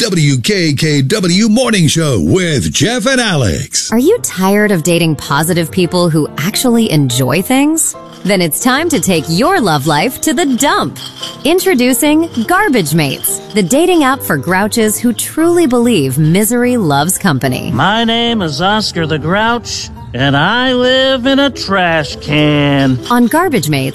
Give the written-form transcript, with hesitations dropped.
WKKW Morning Show with Jeff and Alex. Are you tired of dating positive people who actually enjoy things? Then it's time to take your love life to the dump. Introducing Garbage Mates, the dating app for grouches who truly believe misery loves company. My name is Oscar the Grouch, and I live in a trash can. On Garbage Mates,